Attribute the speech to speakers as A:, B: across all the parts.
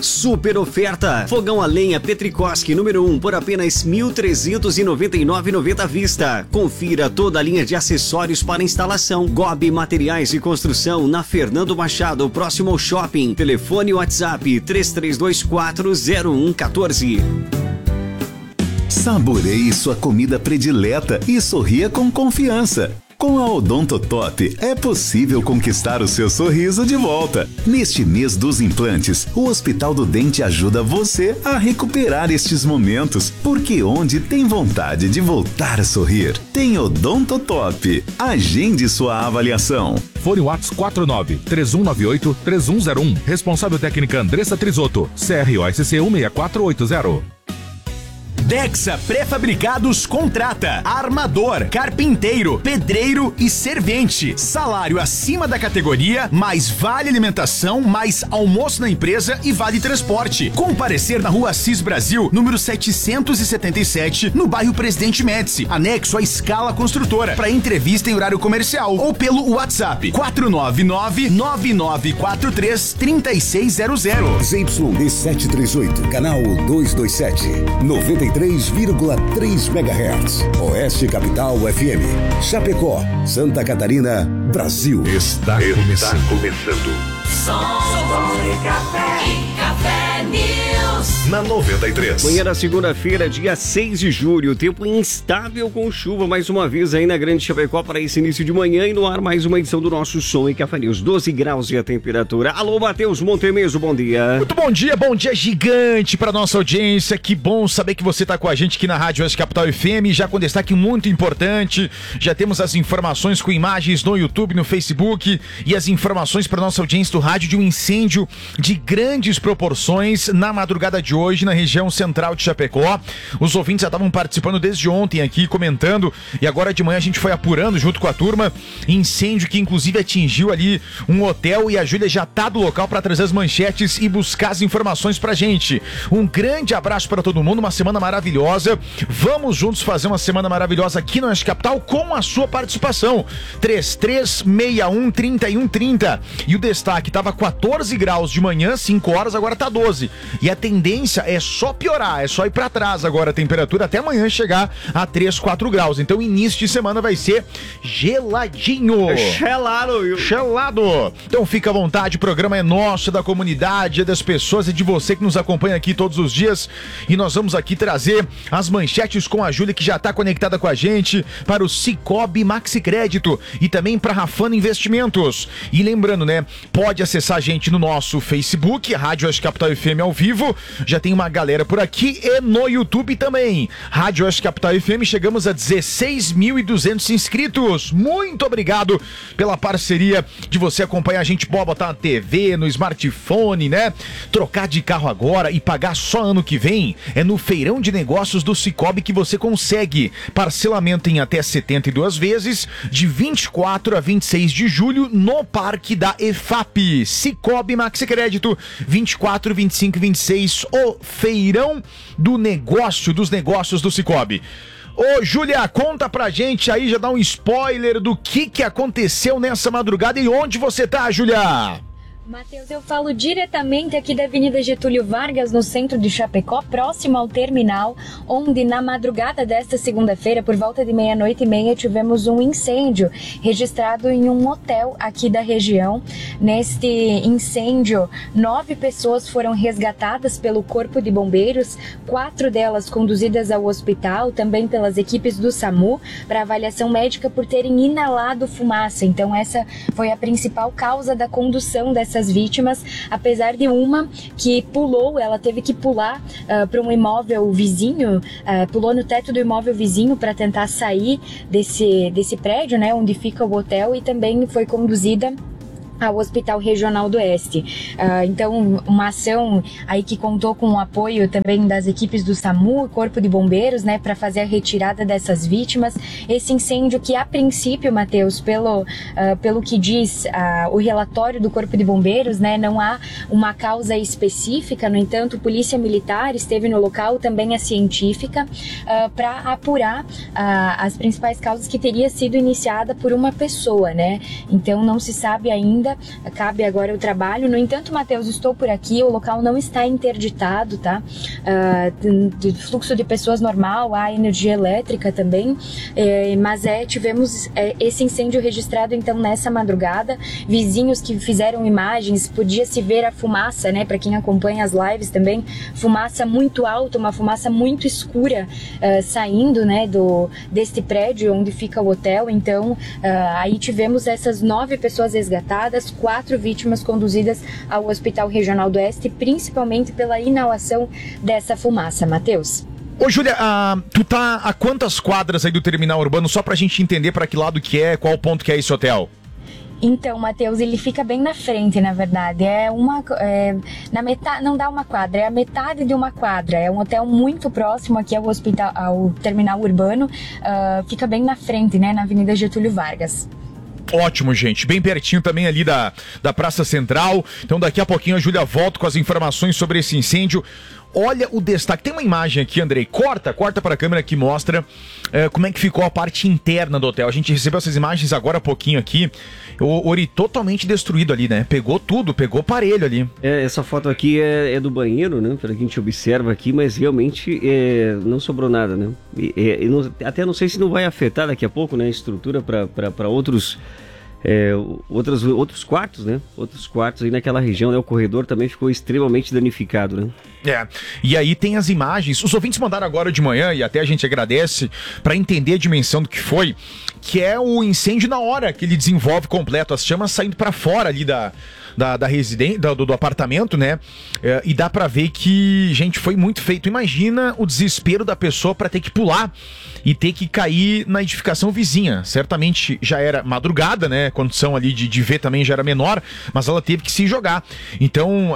A: super oferta. Fogão a lenha Petrikoski número 1 por apenas R$ 1.399,90 à vista. Confira toda a linha de acessórios para instalação. Gobi Materiais de Construção na Fernando Machado, próximo ao shopping. Telefone e WhatsApp 33240114.
B: Saboreie sua comida predileta e sorria com confiança. Com a Odontotop é possível conquistar o seu sorriso de volta. Neste mês dos implantes, o Hospital do Dente ajuda você a recuperar estes momentos, porque onde tem vontade de voltar a sorrir, tem Odontotop. Agende sua avaliação.
C: Fone WhatsApp 49-3198-3101. Responsável técnica Andressa Trisotto. CROSC 16480.
D: Dexa Pré-Fabricados contrata armador, carpinteiro, pedreiro e servente. Salário acima da categoria, mais vale alimentação, mais almoço na empresa e vale transporte. Comparecer na Rua Assis Brasil, número 777, no bairro Presidente Médici, anexo à Escala Construtora, para entrevista em horário comercial ou pelo WhatsApp 499-9943-3600.
E: ZYD 738, canal 227, 93,3 MHz. Oeste Capital FM. Chapecó, Santa Catarina, Brasil.
F: Está começando.
G: Som de café e café news.
F: Na 93.
A: Manhã da segunda-feira, dia 6 de julho, tempo instável com chuva mais uma vez aí na Grande Chapecó para esse início de manhã e no ar mais uma edição do nosso Som e Café News. 12 graus e a temperatura. Alô, Matheus Montemeso, bom dia.
H: Muito bom dia gigante para nossa audiência. Que bom saber que você tá com a gente aqui na Rádio Oeste Capital FM, já com destaque muito importante. Já temos as informações com imagens no YouTube, no Facebook e as informações para nossa audiência do rádio de um incêndio de grandes proporções na madrugada de hoje na região central de Chapecó. Os ouvintes já estavam participando desde ontem aqui, comentando, e agora de manhã a gente foi apurando junto com a turma. Incêndio que inclusive atingiu ali um hotel, e a Júlia já tá do local para trazer as manchetes e buscar as informações pra gente. Um grande abraço para todo mundo, uma semana maravilhosa. Vamos juntos fazer uma semana maravilhosa aqui no Oeste Capital com a sua participação. 3361-3130. E o destaque tava 14 graus de manhã, 5 horas, agora tá 12. E a tendência é só piorar, é só ir pra trás agora a temperatura até amanhã chegar a 3, 4 graus. Então início de semana vai ser geladinho. Gelado. Então fica à vontade, o programa é nosso, é da comunidade, é das pessoas, é de você que nos acompanha aqui todos os dias. E nós vamos aqui trazer as manchetes com a Júlia, que já tá conectada com a gente, para o Cicobi Maxi Crédito e também para Rafana Investimentos. E lembrando, né, pode acessar a gente no nosso Facebook, Rádio Oeste Capital FM ao vivo. Já tem uma galera por aqui, e no YouTube também. Rádio Oeste Capital FM, chegamos a 16.200 inscritos. Muito obrigado pela parceria de você acompanhar a gente. Pode botar na TV, no smartphone, né? Trocar de carro agora e pagar só ano que vem. É no Feirão de Negócios do Cicobi que você consegue parcelamento em até 72 vezes, de 24 a 26 de julho, no Parque da EFAP. Cicobi Maxi Crédito, 24, 25 e 26, o Feirão do Negócio, dos Negócios do Cicobi. Ô, Júlia, conta pra gente aí, já dá um spoiler do que aconteceu nessa madrugada e onde você tá, Júlia?
I: Matheus, eu falo diretamente aqui da Avenida Getúlio Vargas, no centro de Chapecó, próximo ao terminal, onde na madrugada desta segunda-feira, por volta de 00:30, tivemos um incêndio registrado em um hotel aqui da região. Neste incêndio, 9 pessoas foram resgatadas pelo Corpo de Bombeiros, 4 delas conduzidas ao hospital, também pelas equipes do SAMU, para avaliação médica por terem inalado fumaça. Então essa foi a principal causa da condução dessas vítimas, apesar de uma que pulou, ela teve que pular para um imóvel vizinho, pulou no teto do imóvel vizinho para tentar sair desse prédio, né, onde fica o hotel, e também foi conduzida ao Hospital Regional do Oeste. Então, uma ação aí que contou com o apoio também das equipes do SAMU, Corpo de Bombeiros, né, para fazer a retirada dessas vítimas. Esse incêndio que, a princípio, Matheus, pelo que diz o relatório do Corpo de Bombeiros, né, não há uma causa específica. No entanto, Polícia Militar esteve no local, também a científica, para apurar as principais causas, que teria sido iniciada por uma pessoa, né? Então, não se sabe ainda madrugada, cabe agora o trabalho. No entanto, Matheus, estou por aqui, o local não está interditado, tá? De fluxo de pessoas normal, há energia elétrica também, mas tivemos esse incêndio registrado então nessa madrugada. Vizinhos que fizeram imagens, podia-se ver a fumaça, né? Para quem acompanha as lives também, fumaça muito alta, uma fumaça muito escura saindo, né, deste prédio onde fica o hotel. Então, aí tivemos essas 9 pessoas resgatadas, 4 vítimas conduzidas ao Hospital Regional do Oeste, principalmente pela inalação dessa fumaça, Matheus.
H: Ô, Júlia, tu tá a quantas quadras aí do terminal urbano, só pra gente entender pra que lado que é, qual ponto que é esse hotel?
I: Então, Matheus, ele fica bem na frente, na verdade. Na metade, não dá uma quadra, é a metade de uma quadra. É um hotel muito próximo aqui ao terminal urbano. Fica bem na frente, né, na Avenida Getúlio Vargas.
H: Ótimo, gente. Bem pertinho também ali da Praça Central. Então, daqui a pouquinho a Júlia volta com as informações sobre esse incêndio. Olha o destaque. Tem uma imagem aqui, Andrei. Corta para a câmera que mostra como é que ficou a parte interna do hotel. A gente recebeu essas imagens agora há pouquinho aqui. O Ori totalmente destruído ali, né? Pegou tudo, pegou aparelho ali.
A: Essa foto aqui é do banheiro, né? Pelo que a gente observa aqui, mas realmente não sobrou nada, né? Até não sei se não vai afetar daqui a pouco, né? A estrutura para outros quartos, né? Outros quartos aí naquela região, né? O corredor também ficou extremamente danificado, né?
H: E aí tem as imagens. Os ouvintes mandaram agora de manhã, e até a gente agradece, para entender a dimensão do que foi, que é o incêndio na hora que ele desenvolve completo, as chamas saindo para fora ali da residência, do apartamento, né? E dá pra ver que, gente, foi muito feito. Imagina o desespero da pessoa pra ter que pular e ter que cair na edificação vizinha. Certamente já era madrugada, né? A condição ali de ver também já era menor, mas ela teve que se jogar. Então,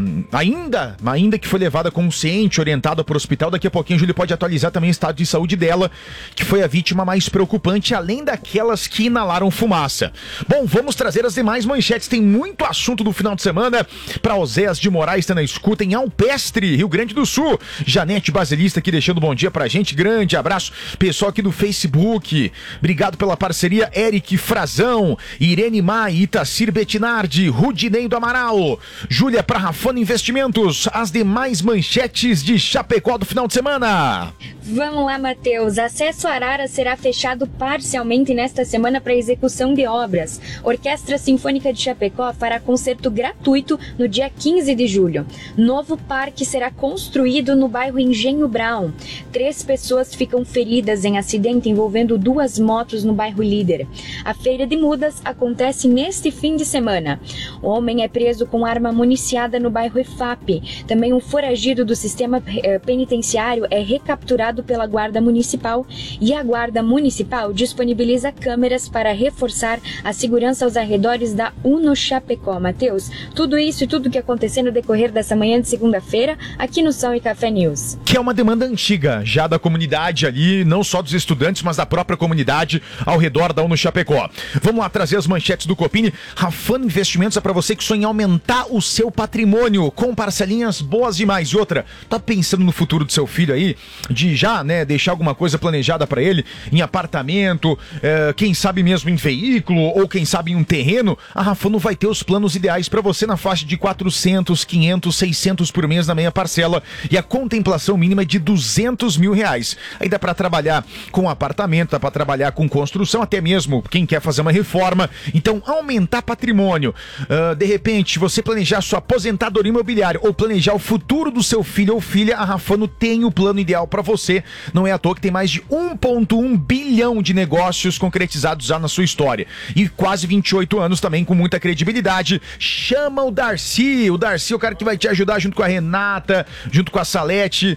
H: ainda que foi levada consciente, orientada para o hospital, daqui a pouquinho a Júlia pode atualizar também o estado de saúde dela, que foi a vítima mais preocupante, além daquelas que inalaram fumaça. Bom, vamos trazer as demais manchetes. Tem muito assunto do final de semana. Para Oséias de Moraes, está na escuta em Alpestre, Rio Grande do Sul. Janete Basilista aqui deixando bom dia pra gente. Grande abraço. Pessoal aqui do Facebook, obrigado pela parceria. Eric Frazão, Irene Mai, Itacir Betinardi, Rudinei do Amaral. Júlia para Rafano Investimentos. As demais manchetes de Chapecó do final de semana.
I: Vamos lá, Matheus. Acesso a Arara será fechado parcialmente nesta semana para execução de obras. Orquestra Sinfônica de Chapecó fará concerto gratuito no dia 15 de julho. Novo parque será construído no bairro Engenho Brown. 3 pessoas ficam feridas em acidente envolvendo 2 motos no bairro Líder. A feira de mudas acontece neste fim de semana. O homem é preso com arma municiada no bairro EFAP. Também um foragido do sistema penitenciário é recapturado pela Guarda Municipal, e a Guarda Municipal disponibiliza câmeras para reforçar a segurança aos arredores da Uno Chapecó. Matheus, tudo isso e tudo que aconteceu no decorrer dessa manhã de segunda-feira aqui no Som e Café News.
H: Que é uma demanda antiga já da comunidade ali, não só dos estudantes, mas da própria comunidade ao redor da Uno Chapecó. Vamos lá trazer as manchetes do Copini. Rafano Investimentos é para você que sonha em aumentar o seu patrimônio com parcelinhas boas demais. E outra, tá pensando no futuro do seu filho aí, de já, né, deixar alguma coisa planejada para ele em apartamento, quem sabe mesmo em veículo, ou quem sabe em um terreno? A Rafano vai ter os planos ideais para você na faixa de 400, 500, 600 por mês na meia parcela, e a contemplação mínima é de R$200 mil. Aí dá para trabalhar com apartamento, dá para trabalhar com construção, até mesmo quem quer fazer uma reforma. Então, aumentar patrimônio, de repente você planejar sua aposentadoria imobiliária ou planejar o futuro do seu filho ou filha, a Rafano tem o plano ideal para você. Não é à toa que tem mais de 1,1 bilhão de negócios concretizados já na sua história. E quase 28 anos também com muita credibilidade. Chama o Darcy. O Darcy é o cara que vai te ajudar junto com a Renata, junto com a Salete.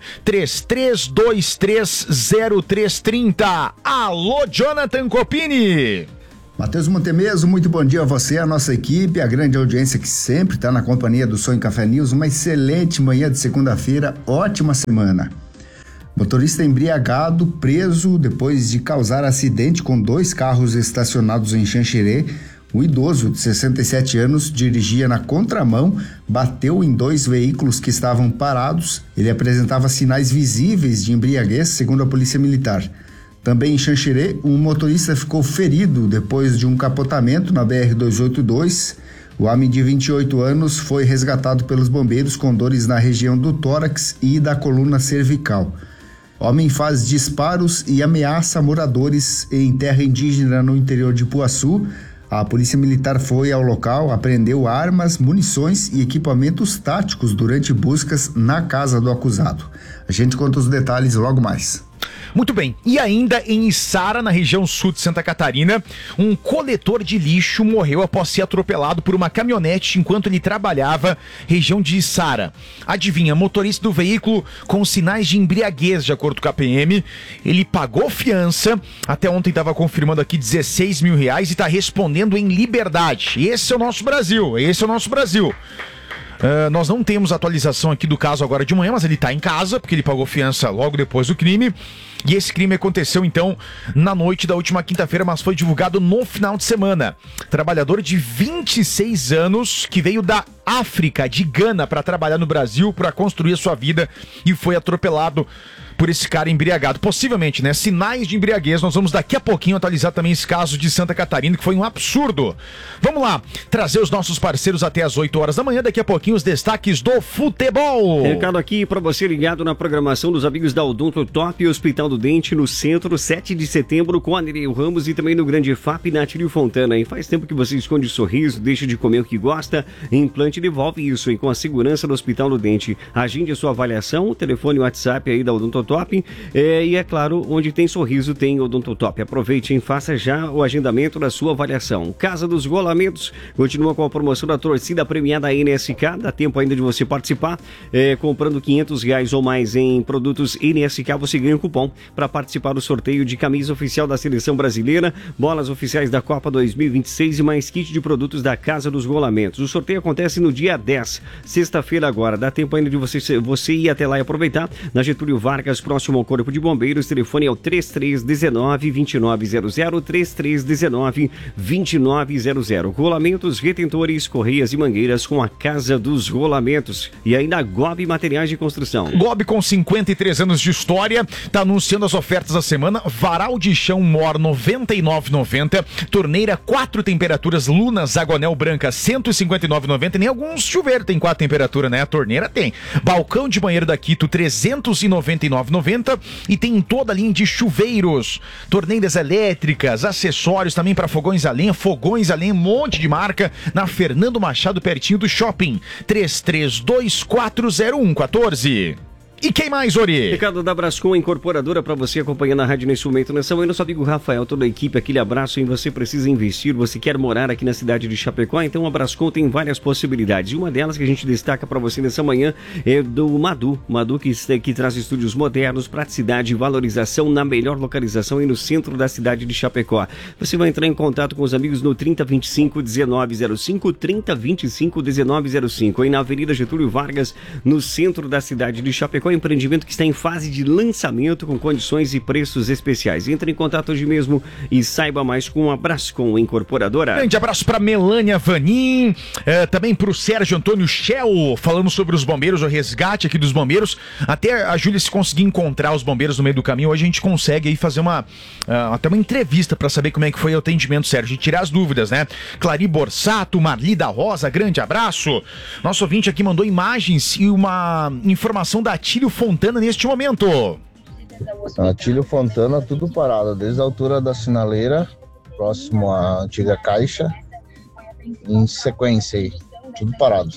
H: 33230330. Alô, Jonathan Copini.
J: Matheus Montemeso, muito bom dia a você, a nossa equipe, a grande audiência que sempre está na companhia do Som e Café News. Uma excelente manhã de segunda-feira, ótima semana. Motorista embriagado preso depois de causar acidente com 2 carros estacionados em Xanxerê. O idoso de 67 anos dirigia na contramão, bateu em 2 veículos que estavam parados. Ele apresentava sinais visíveis de embriaguez, segundo a Polícia Militar. Também em Xanxerê, um motorista ficou ferido depois de um capotamento na BR-282. O homem de 28 anos foi resgatado pelos bombeiros com dores na região do tórax e da coluna cervical. O homem faz disparos e ameaça moradores em terra indígena no interior de Ipuaçu. A polícia militar foi ao local, apreendeu armas, munições e equipamentos táticos durante buscas na casa do acusado. A gente conta os detalhes logo mais.
H: Muito bem, e ainda em Içara, na região sul de Santa Catarina, um coletor de lixo morreu após ser atropelado por uma caminhonete enquanto ele trabalhava região de Içara. Adivinha, motorista do veículo com sinais de embriaguez, de acordo com a PM, ele pagou fiança, até ontem estava confirmando aqui R$16 mil e está respondendo em liberdade. Esse é o nosso Brasil, nós não temos atualização aqui do caso agora de manhã, mas ele está em casa, porque ele pagou fiança logo depois do crime. E esse crime aconteceu, então, na noite da última quinta-feira, mas foi divulgado no final de semana. Trabalhador de 26 anos, que veio da África, de Gana, para trabalhar no Brasil, para construir a sua vida, e foi atropelado por esse cara embriagado. Possivelmente, né? Sinais de embriaguez. Nós vamos daqui a pouquinho atualizar também esse caso de Santa Catarina, que foi um absurdo. Vamos lá, trazer os nossos parceiros até as 8 horas da manhã. Daqui a pouquinho os destaques do futebol.
A: Recado aqui para você ligado na programação dos amigos da Odonto Top, Hospital do Dente, no centro, 7 de setembro, com Anereu Ramos, e também no Grande FAP, na Tílio Fontana. E faz tempo que você esconde o sorriso, deixa de comer o que gosta, implante devolve isso, e com a segurança do Hospital do Dente. Agende a sua avaliação, o telefone e o WhatsApp aí da Odonto Top, e é claro, onde tem sorriso tem Odonto Top. Aproveite e faça já o agendamento da sua avaliação. Casa dos Rolamentos continua com a promoção da torcida premiada NSK, dá tempo ainda de você participar, comprando R$500 ou mais em produtos NSK, você ganha um cupom para participar do sorteio de camisa oficial da Seleção Brasileira, bolas oficiais da Copa 2026 e mais kit de produtos da Casa dos Rolamentos. O sorteio acontece no dia 10, sexta-feira agora, dá tempo ainda de você ir até lá e aproveitar, na Getúlio Vargas, próximo ao Corpo de Bombeiros. Telefone é o 3319-2900, 3319-2900. Rolamentos, retentores, correias e mangueiras com a Casa dos Rolamentos. E ainda Gobi Materiais de Construção.
H: Gobi, com 53 anos de história, está anunciando as ofertas da semana. Varal de chão Mor, R$ 99,90. Torneira 4 temperaturas Luna Zagonel Branca, R$ 159,90. Nem alguns chuveiros tem 4 temperaturas, né? A torneira tem. Balcão de banheiro da Quito, R$ 399,90. E tem toda a linha de chuveiros, torneiras elétricas, acessórios também para fogões a lenha, um monte de marca, na Fernando Machado, pertinho do shopping. 33240114. E quem mais, Ori?
A: Recado da Brascom, incorporadora, para você acompanhando a rádio nesse momento. Nessa manhã, nosso amigo Rafael, toda a equipe, aquele abraço. Em você precisa investir, você quer morar aqui na cidade de Chapecó, então a Brascom tem várias possibilidades. E uma delas que a gente destaca para você nessa manhã é do Madu que traz estúdios modernos, praticidade e valorização na melhor localização e no centro da cidade de Chapecó. Você vai entrar em contato com os amigos no 3025-1905, 3025-1905, aí na Avenida Getúlio Vargas, no centro da cidade de Chapecó. Empreendimento que está em fase de lançamento com condições e preços especiais. Entre em contato hoje mesmo e saiba mais com a Brascom Incorporadora.
H: Grande abraço para Melânia Vanin, também para o Sérgio Antônio Shell, falando sobre os bombeiros, o resgate aqui dos bombeiros. Até a Júlia, se conseguir encontrar os bombeiros no meio do caminho, hoje a gente consegue aí fazer até uma entrevista para saber como é que foi o atendimento, Sérgio, e tirar as dúvidas, né? Clari Borsato, Marli da Rosa, grande abraço. Nosso ouvinte aqui mandou imagens e uma informação da Tílio Fontana neste momento.
K: Tílio Fontana, tudo parado, desde a altura da sinaleira, próximo à antiga Caixa, em sequência aí, tudo parado.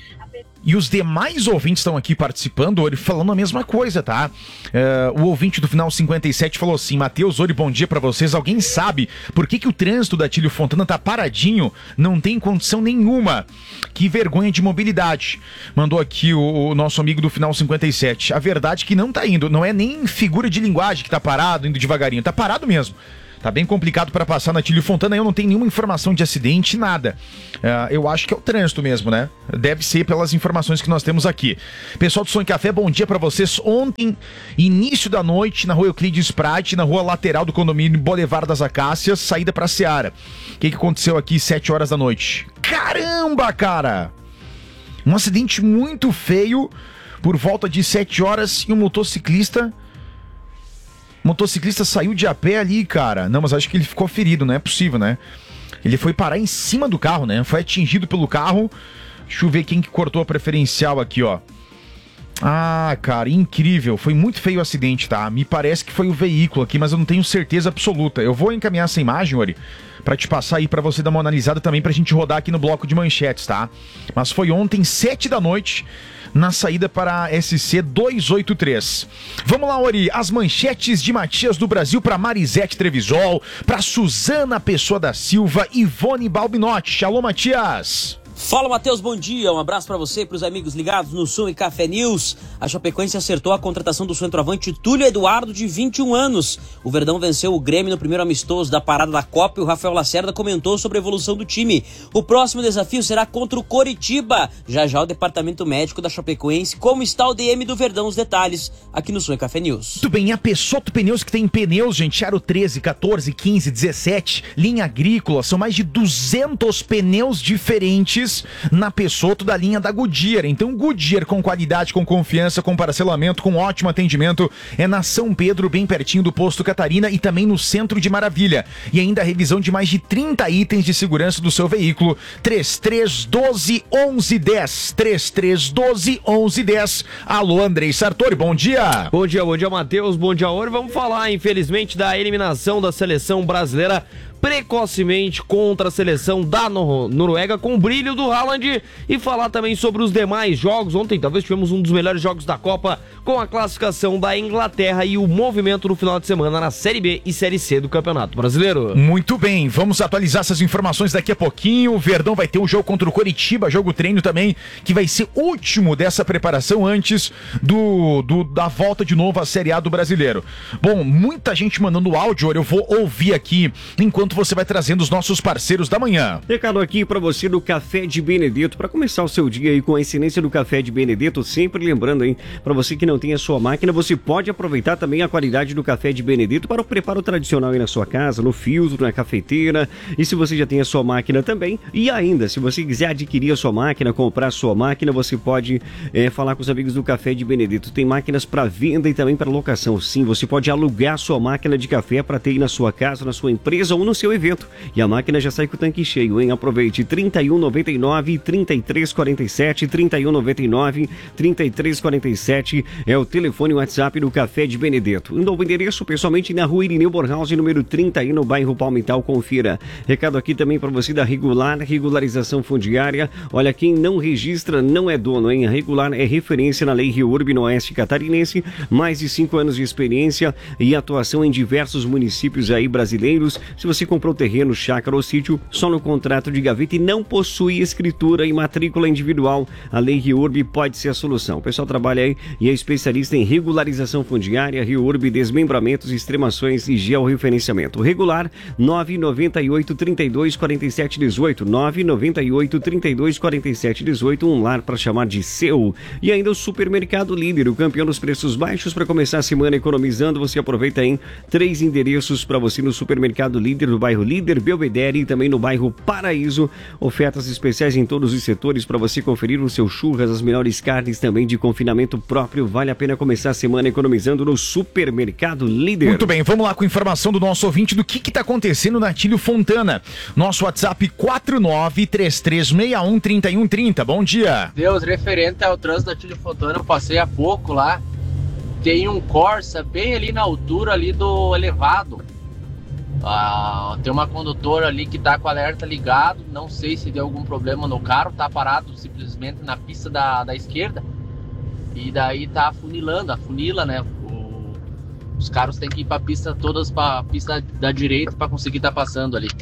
H: E os demais ouvintes estão aqui participando, Ori, falando a mesma coisa, tá? O ouvinte do final 57 falou assim: Matheus, Ori, bom dia pra vocês. Alguém sabe por que o trânsito da Tílio Fontana tá paradinho? Não tem condição nenhuma. Que vergonha de mobilidade. Mandou aqui o nosso amigo do final 57. A verdade é que não tá indo. Não é nem figura de linguagem que tá parado, indo devagarinho. Tá parado mesmo. Tá bem complicado para passar na Tílio Fontana. Eu não tenho nenhuma informação de acidente, nada. Eu acho que é o trânsito mesmo, né? Deve ser pelas informações que nós temos aqui. Pessoal do Som e Café, bom dia para vocês. Ontem, início da noite, na rua Euclides Prate, na rua lateral do condomínio Boulevard das Acácias, saída para Seara. O que aconteceu aqui 7 horas da noite? Caramba, cara! Um acidente muito feio, por volta de 7 horas, e um motociclista saiu de a pé ali, cara. Não, mas acho que ele ficou ferido, não é possível, né? Ele foi parar em cima do carro, né? Foi atingido pelo carro. Deixa eu ver quem que cortou a preferencial aqui, ó. Ah, cara, incrível. Foi muito feio o acidente, tá? Me parece que foi o veículo aqui, mas eu não tenho certeza absoluta. Eu vou encaminhar essa imagem, Ori, pra te passar aí, pra você dar uma analisada também, pra gente rodar aqui no bloco de manchetes, tá? Mas foi ontem, 7 da noite, na saída para a SC 283. Vamos lá, Ori, as manchetes de Matias do Brasil para Marisete Trevisol, para Suzana Pessoa da Silva, Ivone Balbinotti. Alô, Matias!
L: Fala, Matheus, bom dia, um abraço pra você e pros amigos ligados no Som e Café News. A Chapecoense acertou a contratação do centroavante Túlio Eduardo, de 21 anos. O Verdão venceu o Grêmio no primeiro amistoso da parada da Copa e o Rafael Lacerda comentou sobre a evolução do time. O próximo desafio será contra o Coritiba. Já o departamento médico da Chapecoense, como está o DM do Verdão, os detalhes aqui no Som e Café News.
H: Tudo bem, a Peixoto Pneus, que tem pneus, gente, aro 13, 14, 15, 17, linha agrícola, são mais de 200 pneus diferentes na Peixoto da linha da Goodyear. Então Goodyear com qualidade, com confiança, com parcelamento, com ótimo atendimento, é na São Pedro, bem pertinho do Posto Catarina e também no centro de Maravilha. E ainda a revisão de mais de 30 itens de segurança do seu veículo. 3312-1110, 3312-1110. Alô, Andrei Sartori, bom dia.
M: Bom dia, Matheus, bom dia, Ori. Vamos falar, infelizmente, da eliminação da seleção brasileira precocemente contra a seleção da Noruega, com o brilho do Haaland, e falar também sobre os demais jogos. Ontem talvez tivemos um dos melhores jogos da Copa, com a classificação da Inglaterra e o movimento no final de semana na Série B e Série C do Campeonato Brasileiro.
H: Muito bem, vamos atualizar essas informações daqui a pouquinho. O Verdão vai ter um jogo contra o Coritiba, jogo treino também, que vai ser o último dessa preparação antes da volta de novo à Série A do Brasileiro. Bom, muita gente mandando áudio, eu vou ouvir aqui enquanto você vai trazendo os nossos parceiros da manhã.
A: Recado aqui pra você do Café de Benedetto, pra começar o seu dia aí com a excelência do Café de Benedetto, sempre lembrando, hein, pra você que não tem a sua máquina, você pode aproveitar também a qualidade do Café de Benedetto para o preparo tradicional aí na sua casa, no filtro, na cafeteira, e se você já tem a sua máquina também, e ainda, se você quiser adquirir a sua máquina, comprar a sua máquina, você pode falar com os amigos do Café de Benedetto. Tem máquinas para venda e também para locação. Sim, você pode alugar a sua máquina de café para ter aí na sua casa, na sua empresa ou no seu evento. E a máquina já sai com o tanque cheio, hein? Aproveite. 3199-3347, 3199-3347 é o telefone e WhatsApp do Café de Benedetto. Um novo endereço, pessoalmente na rua Irineu Bornhaus, número 30, aí no bairro Palmital. Confira. Recado aqui também para você da Regularização Fundiária. Olha, quem não registra não é dono, hein? A Regular é referência na Lei REURB no Oeste Catarinense, mais de 5 anos de experiência e atuação em diversos municípios aí brasileiros. Se você comprou terreno, chácara ou sítio só no contrato de gaveta e não possui escritura e matrícula individual, a Lei REURB pode ser a solução. O pessoal trabalha aí e é especialista em regularização fundiária, REURB, desmembramentos, extremações e georreferenciamento. Regular 998-32-47-18, 998-32-47-18, um lar para chamar de seu. E ainda o Supermercado Líder, o campeão dos preços baixos. Para começar a semana economizando, você aproveita em 3 endereços para você no Supermercado Líder, no bairro Líder, Belvedere e também no bairro Paraíso. Ofertas especiais em todos os setores para você conferir o seu churras, as melhores carnes também de confinamento próprio. Vale a pena começar a semana economizando no Supermercado Líder.
H: Muito bem, vamos lá com a informação do nosso ouvinte do que está acontecendo na Atílio Fontana. Nosso WhatsApp 4933613130. Bom dia.
N: Deus, referente ao trânsito da Atílio Fontana, eu passei há pouco lá. Tem um Corsa bem ali na altura ali do elevado. Tem uma condutora ali que tá com o alerta ligado. Não sei se deu algum problema no carro. Tá parado simplesmente na pista da esquerda. E daí tá afunila, né? Os carros têm que ir pra pista, todas pra pista da direita pra conseguir tá passando ali.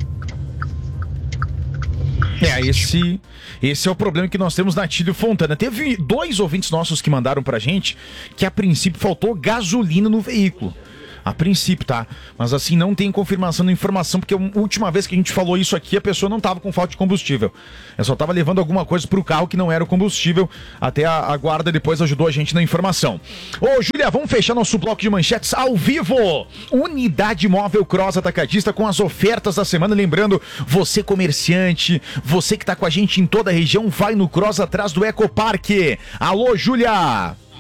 H: Esse é o problema que nós temos na Atílio Fontana. Teve 2 ouvintes nossos que mandaram pra gente que a princípio faltou gasolina no veículo. A princípio, tá? Mas assim, não tem confirmação da informação, porque a última vez que a gente falou isso aqui, a pessoa não tava com falta de combustível. Ela só tava levando alguma coisa pro carro que não era o combustível. Até a guarda depois ajudou a gente na informação. Ô, Júlia, vamos fechar nosso bloco de manchetes ao vivo. Unidade Móvel Cross Atacadista com as ofertas da semana. Lembrando, você comerciante, você que tá com a gente em toda a região, vai no Cross atrás do Ecoparque. Alô, Júlia!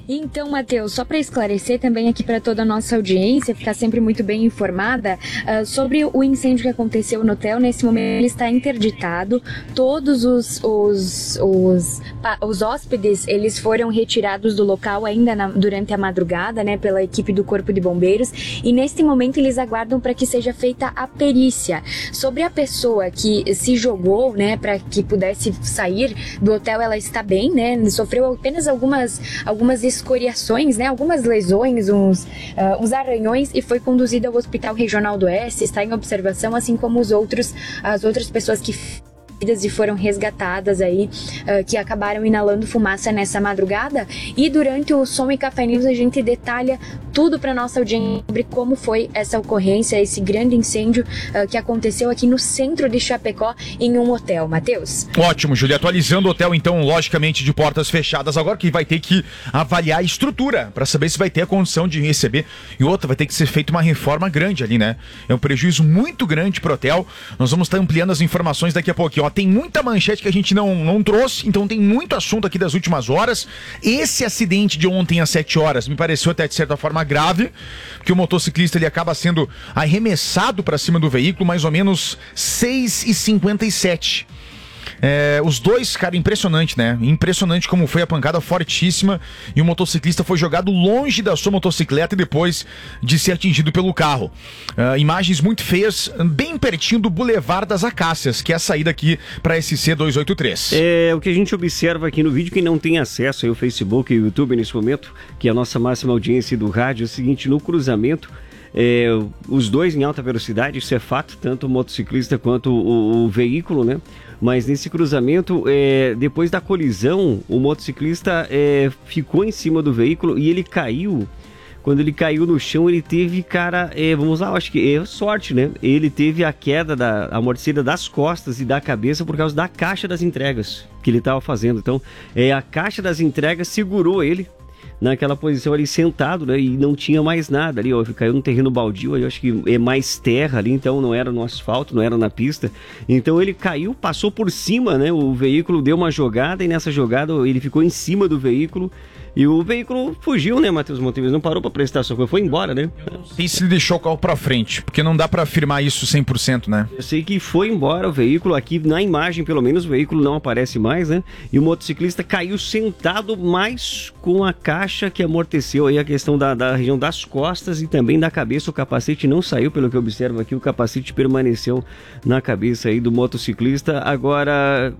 I: Então, Matheus, só para esclarecer também aqui para toda a nossa audiência, ficar sempre muito bem informada sobre o incêndio que aconteceu no hotel. Nesse momento ele está interditado, todos os hóspedes, eles foram retirados do local ainda durante a madrugada, né, pela equipe do Corpo de Bombeiros, e neste momento eles aguardam para que seja feita a perícia. Sobre a pessoa que se jogou, né, para que pudesse sair do hotel, ela está bem, né, sofreu apenas algumas escoriações, né, algumas lesões, uns arranhões, e foi conduzida ao Hospital Regional do Oeste, está em observação, assim como as outras pessoas que e foram resgatadas aí, que acabaram inalando fumaça nessa madrugada. E durante o Som e Café News a gente detalha tudo para nossa audiência sobre como foi essa ocorrência, esse grande incêndio que aconteceu aqui no centro de Chapecó, em um hotel. Matheus?
H: Ótimo, Júlia. Atualizando o hotel, então, logicamente de portas fechadas, agora que vai ter que avaliar a estrutura para saber se vai ter a condição de receber. E outra, vai ter que ser feita uma reforma grande ali, né? É um prejuízo muito grande pro hotel. Nós vamos estar ampliando as informações daqui a pouquinho. Ó, tem muita manchete que a gente não trouxe, então tem muito assunto aqui das últimas horas. Esse acidente de ontem às 7 horas me pareceu até de certa forma grave, porque o motociclista ele acaba sendo arremessado para cima do veículo, mais ou menos 6h57. Os dois, cara, impressionante, né? Impressionante como foi a pancada fortíssima, e o motociclista foi jogado longe da sua motocicleta e depois de ser atingido pelo carro. Imagens muito feias, bem pertinho do Boulevard das Acácias, que é a saída aqui para SC 283.
A: O que a gente observa aqui no vídeo, quem não tem acesso aí ao Facebook e ao YouTube nesse momento, que é a nossa máxima audiência do rádio, é o seguinte: no cruzamento, os dois em alta velocidade, isso é fato, tanto o motociclista quanto o veículo, né? Mas nesse cruzamento, depois da colisão, o motociclista ficou em cima do veículo e ele caiu. Quando ele caiu no chão, ele teve, vamos lá, acho que é sorte, né? Ele teve a queda da amortecida das costas e da cabeça por causa da caixa das entregas que ele estava fazendo. Então, a caixa das entregas segurou ele naquela posição ali sentado, né? E não tinha mais nada ali, ó, caiu no terreno baldio, eu acho que é mais terra ali, então não era no asfalto, não era na pista. Então ele caiu, passou por cima, né? O veículo deu uma jogada e nessa jogada ele ficou em cima do veículo. E o veículo fugiu, né, Matheus Montevideo? Não parou pra prestar socorro, foi embora, né?
H: Eu não sei se ele deixou o carro pra frente, porque não dá pra afirmar isso 100%, né?
A: Eu sei que foi embora o veículo, aqui na imagem pelo menos o veículo não aparece mais, né? E o motociclista caiu sentado, mas com a caixa que amorteceu aí a questão da região das costas e também da cabeça. O capacete não saiu, pelo que eu observo aqui, o capacete permaneceu na cabeça aí do motociclista. Agora,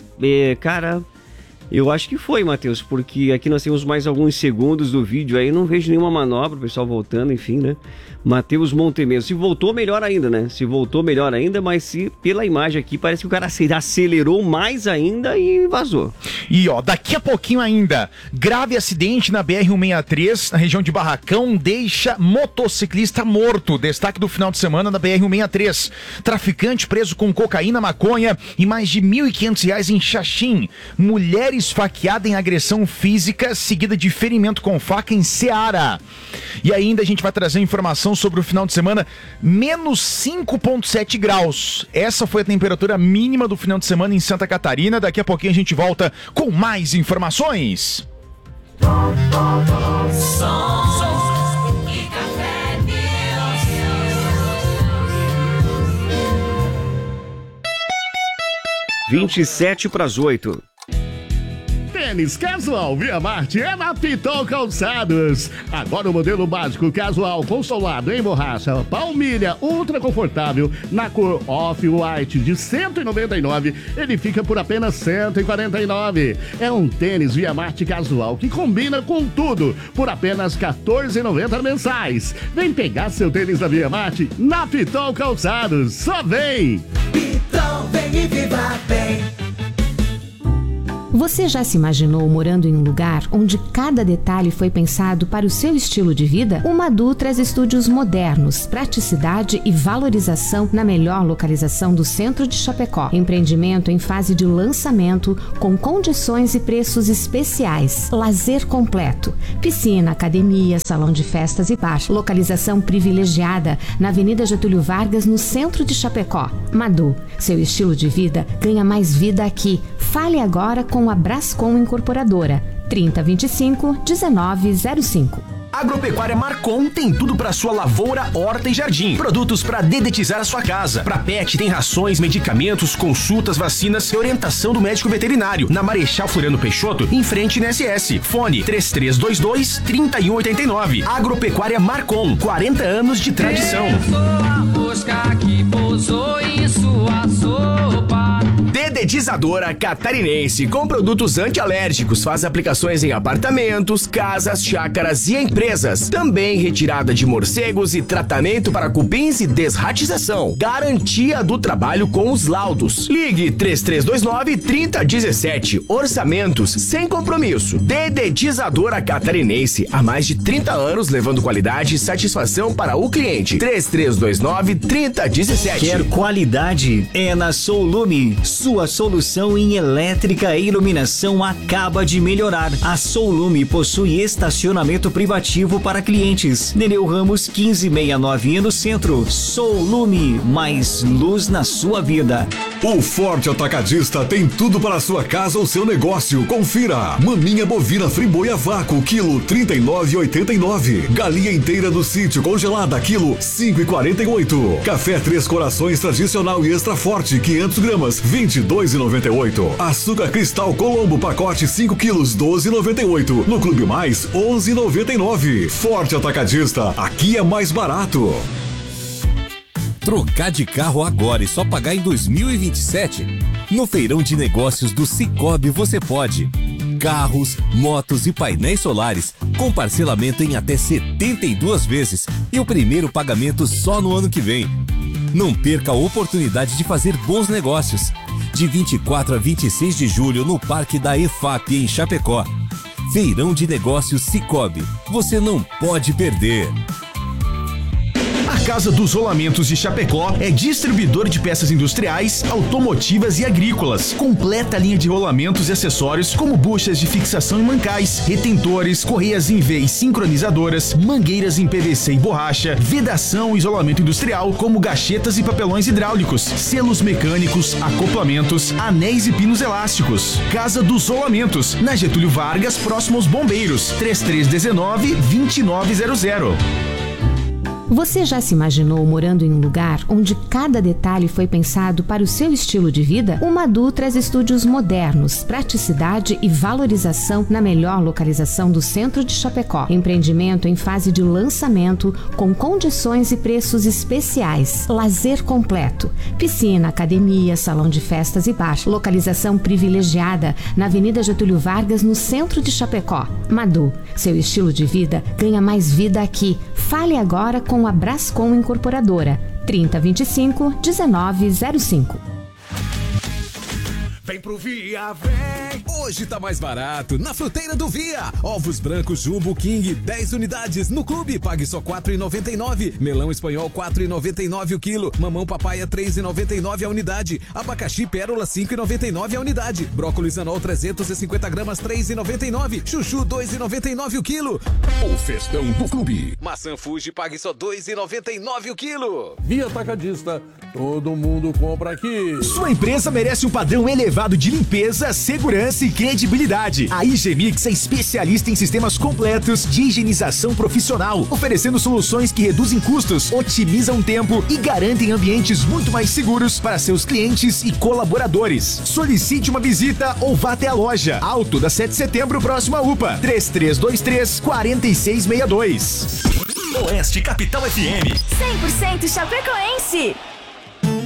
A: eu acho que foi, Matheus, porque aqui nós temos mais alguns segundos do vídeo aí, não vejo nenhuma manobra, o pessoal voltando, enfim, né? Matheus Montemeiro, se voltou melhor ainda, né? Se voltou melhor ainda, mas se pela imagem aqui parece que o cara acelerou mais ainda e vazou.
H: E ó, daqui a pouquinho ainda, grave acidente na BR-163, na região de Barracão, deixa motociclista morto. Destaque do final de semana na BR-163. Traficante preso com cocaína, maconha e mais de R$ 1.500 em Xaxim. Mulher esfaqueada em agressão física, seguida de ferimento com faca em Ceará. E ainda a gente vai trazer informação sobre o final de semana, menos 5,7 graus. Essa foi a temperatura mínima do final de semana em Santa Catarina. Daqui a pouquinho a gente volta com mais informações.
G: Som e Café
A: News. 7:57.
O: Tênis casual Via Marte é na Pitol Calçados. Agora o modelo básico casual com solado em borracha Palmilha ultra confortável na cor Off-White de R$ 199, ele fica por apenas R$ 149. É um tênis Via Marte casual que combina com tudo por apenas R$ 14,90 mensais. Vem pegar seu tênis da Via Marte na Pitol Calçados. Só vem!
G: Pitol, vem e viva bem.
P: Você já se imaginou morando em um lugar onde cada detalhe foi pensado para o seu estilo de vida? O Madu traz estúdios modernos, praticidade e valorização na melhor localização do centro de Chapecó. Empreendimento em fase de lançamento, com condições e preços especiais. Lazer completo. Piscina, academia, salão de festas e bar. Localização privilegiada na Avenida Getúlio Vargas, no centro de Chapecó. Madu, seu estilo de vida ganha mais vida aqui. Fale agora com a Brascom Incorporadora. 3025-1905.
D: Agropecuária Marcon tem tudo para sua lavoura, horta e jardim. Produtos para dedetizar a sua casa. Para pet tem rações, medicamentos, consultas, vacinas e orientação do médico veterinário. Na Marechal Floriano Peixoto, em frente na SS. Fone 3322-3189. Agropecuária Marcon, 40 anos de tradição. Dedetizadora Catarinense, com produtos antialérgicos, faz aplicações em apartamentos, casas, chácaras e empresas. Também retirada de morcegos e tratamento para cupins e desratização. Garantia do trabalho com os laudos. Ligue 3329-3017. Orçamentos sem compromisso. Dedetizadora Catarinense, há mais de 30 anos levando qualidade e satisfação para o cliente. 3329-3017.
A: Quer qualidade? É na Soulume. Sua solução em elétrica e iluminação acaba de melhorar. A Soulume possui estacionamento privativo para clientes. Nereu Ramos 1569 no centro. Soulume, mais luz na sua vida.
Q: O Forte Atacadista tem tudo para a sua casa ou seu negócio. Confira: maminha bovina friboi a vácuo, quilo 39,89. Galinha inteira do sítio congelada, quilo 5,48. Café Três Corações tradicional e extra forte, 500 gramas, 22,98. Açúcar Cristal Colombo, pacote 5 quilos, 12,98. No Clube Mais, 11,99. Forte Atacadista, aqui é mais barato.
R: Trocar de carro agora e só pagar em 2027? No Feirão de Negócios do Sicoob você pode. Carros, motos e painéis solares com parcelamento em até 72 vezes e o primeiro pagamento só no ano que vem. Não perca a oportunidade de fazer bons negócios. De 24 a 26 de julho no Parque da EFAP em Chapecó. Feirão de Negócios Sicoob. Você não pode perder.
D: A Casa dos Rolamentos de Chapecó é distribuidor de peças industriais, automotivas e agrícolas. Completa linha de rolamentos e acessórios como buchas de fixação e mancais, retentores, correias em V e sincronizadoras, mangueiras em PVC e borracha, vedação e isolamento industrial como gachetas e papelões hidráulicos, selos mecânicos, acoplamentos, anéis e pinos elásticos. Casa dos Rolamentos, na Getúlio Vargas, próximo aos Bombeiros, 3319-2900.
P: Você já se imaginou morando em um lugar onde cada detalhe foi pensado para o seu estilo de vida? O Madu traz estúdios modernos, praticidade e valorização na melhor localização do centro de Chapecó. Empreendimento em fase de lançamento com condições e preços especiais. Lazer completo. Piscina, academia, salão de festas e bar. Localização privilegiada na Avenida Getúlio Vargas, no centro de Chapecó. Madu, seu estilo de vida ganha mais vida aqui. Fale agora com a Brascom Incorporadora. 3025-1905.
C: Vem pro Via, vem! Hoje tá mais barato na Fruteira do Via. Ovos brancos Jumbo King, 10 unidades. No clube, pague só R$4,99. Melão espanhol, R$4,99 o quilo. Mamão papaya, R$3,99 a unidade. Abacaxi pérola, R$5,99 a unidade. Brócolis anol, 350 gramas, R$3,99. Chuchu, R$2,99 o quilo.
Q: O festão do clube.
C: Maçã Fuji, pague só R$2,99 o quilo.
S: Via Atacadista, todo mundo compra aqui.
D: Sua empresa merece um padrão elevado de limpeza, segurança e credibilidade. A Higienix é especialista em sistemas completos de higienização profissional, oferecendo soluções que reduzem custos, otimizam tempo e garantem ambientes muito mais seguros para seus clientes e colaboradores. Solicite uma visita ou vá até a loja. Alto da 7 de setembro, próximo à UPA. 3323-4662. Oeste Capital FM.
T: 100% chapecoense.